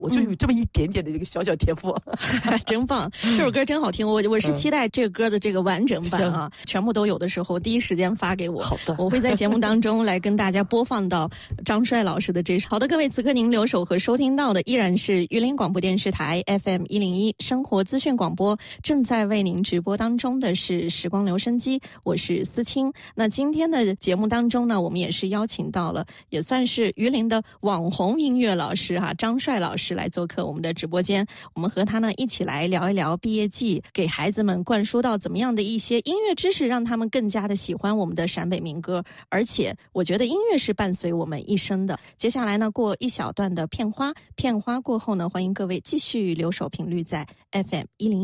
我就有这么一点点的这个小小天赋。 真棒，这首歌真好听，我是期待这个歌的这个完整版啊，全部都有的时候第一时间发给我。 好的， 我会在节目当中来跟大家播放到张帅老师的这首。好的，各位，此刻您留守和收听到的依然是榆林广播电视台 FM101 生活资讯广播，正在为您直播当中的是时光留声机，我是思清。那今天的节目当中呢，我们也是邀请到了也算是榆林的网红音乐老师张帅老师来做客我们的直播间，我们和他呢一起来聊一聊毕业季，给孩子们灌输到怎么样的一些音乐知识，让他们更加的喜欢我们的陕北民歌。而且我觉得音乐是伴随我们一生的。接下来呢，过一小段的片花过后呢，欢迎各位继续留守频率在 FM101